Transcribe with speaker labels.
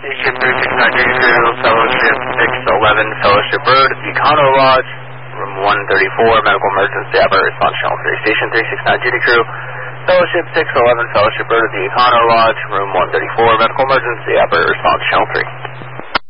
Speaker 1: Ship 369 Duty Crew, Fellowship 611, Fellowship Road, Econo Lodge, room 134, medical emergency, Abbott response channel 3. Station 369 Duty Crew, Fellowship 611, Fellowship Road, Econo Lodge, room 134, medical emergency, Abbott response channel 3.